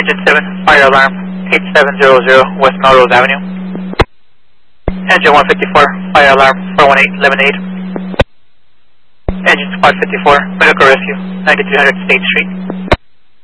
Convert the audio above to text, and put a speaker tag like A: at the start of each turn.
A: Engine 7, fire alarm, 8700 West Melrose Avenue. Engine 154, fire alarm, 418-11-8. Engine Squad 54, medical rescue, 9300 State Street.